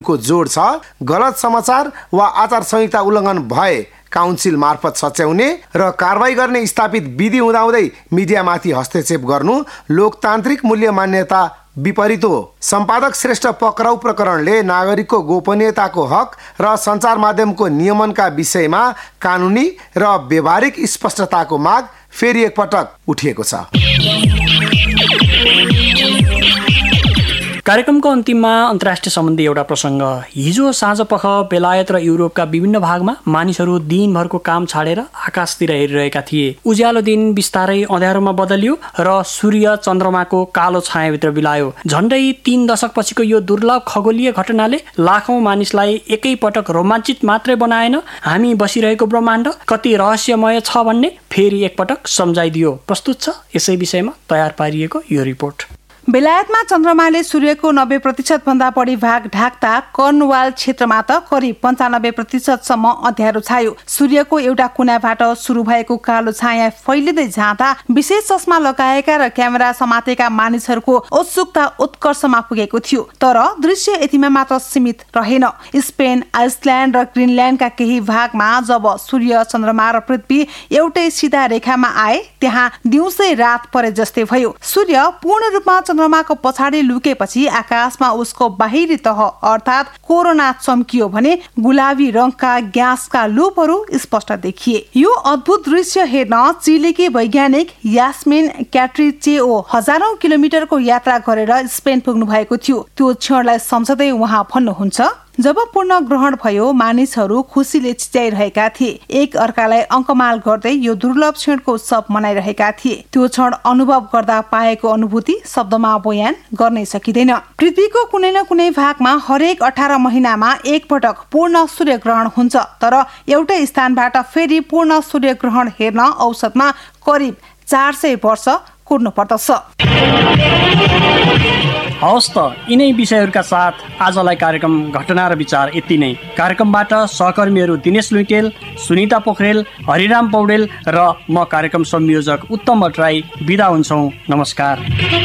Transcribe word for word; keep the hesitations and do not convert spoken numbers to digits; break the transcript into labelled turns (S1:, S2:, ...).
S1: दिनको जोड छ। गलत समाचार वा आचार संहिता उल्लङ्घन भए काउन्सिल मार्फत सच्याउने र कारबाही गर्ने स्थापित विधि हुँदाहुँदै मिडियामाथि हस्तक्षेप गर्नु लोकतान्त्रिक मूल्य मान्यता विपरीत हो। सम्पादक श्रेष्ठ पक्राउ प्रकरणले नागरिकको गोपनीयताको हक र सञ्चार माध्यमको नियमनका विषयमा कानुनी र व्यवहारिक स्पष्टताको माग फेरि एकपटक उठिएको छ।
S2: कार्यक्रमको अन्तिममा अन्तर्राष्ट्रिय सम्बन्धी एउटा प्रसङ्ग। हिजो साँझपख बेलायत र युरोपका विभिन्न भागमा मानिसहरू दिनभरको काम छाडेर आकाशतिर हेरिरहेका थिए। उज्यालो दिन बिस्तारै अँध्यारोमा बदलियो र सूर्य चन्द्रमाको कालो छायाभित्र बिलायो। झन्डै तीन दशकपछिको यो दुर्लभ खगोलीय घटनाले लाखौं मानिसलाई एकैपटक रोमाञ्चित मात्रै बनाएन, हामी बसिरहेको ब्रह्माण्ड कति रहस्यमय छ भन्ने फेरि एकपटक सम्झाइदियो। प्रस्तुत छ यसै विषयमा तयार पारिएको यो रिपोर्ट।
S3: बेलायतमा चन्द्रमाले सूर्यको नब्बे प्रतिशत भन्दा बढी भाग ढाक्दा कर्नवाल क्षेत्रमा त करिब पन्चानब्बे प्रतिशतसम्म अँध्यारो छायो। सूर्यको एउटा कुनाबाट सुरु भएको कालो छाया फैलिँदै जाँदा विशेष चस्मा लगाएका र क्यामेरा समातेका मानिसहरूको उत्सुकता उत्कर्षमा पुगेको थियो। तर दृश्य यतिमा मात्र सीमित रहेन। स्पेन, आइसल्यान्ड र ग्रिनल्यान्डका केही भागमा जब सूर्य, चन्द्रमा र पृथ्वी एउटै सिधा रेखामा आए त्यहाँ दिउँसै रात परे जस्तै भयो। सूर्य पूर्ण रूपमा चन्द्रमाको पछाडि लुकेपछि आकाशमा उसको बाहिरी तह अर्थात् कोरोना चम्कियो भने गुलाबी रङका ग्यासका लुपहरू स्पष्ट देखिए। यो अद्भुत दृश्य हेर्न चिलेकी वैज्ञानिक यास्मिन क्याट्रिचेओ हजारौं किलोमिटरको यात्रा गरेर स्पेन पुग्नु भएको थियो। त्यो क्षणलाई सम्झँदै उहाँ भन्नुहुन्छ, जब पूर्ण ग्रहण भयो मानिसहरू खुसीले चिच्याइरहेका थिए, एक अर्कालाई अङ्कमाल गर्दै यो दुर्लभ क्षणको उत्सव मनाइरहेका थिए। त्यो क्षण अनुभव गर्दा पाएको अनुभूति शब्दमा बयान गर्नै सकिँदैन। पृथ्वीको कुनै न कुनै भागमा हरेक अठार महिनामा एक पटक पूर्ण सूर्य ग्रहण हुन्छ, तर एउटै स्थानबाट फेरि पूर्ण सूर्य ग्रहण हेर्न औसतमा करिब चार सय वर्ष कुर्नु पर्दछ।
S2: हवस् त, यिनै विषयहरूका साथ आजलाई कार्यक्रम घटना र विचार यति नै। कार्यक्रमबाट सहकर्मीहरू दिनेश लुइटेल, सुनिता पोखरेल, हरिराम पौडेल र म कार्यक्रम संयोजक उत्तम भट्टराई बिदा हुन्छौँ। नमस्कार।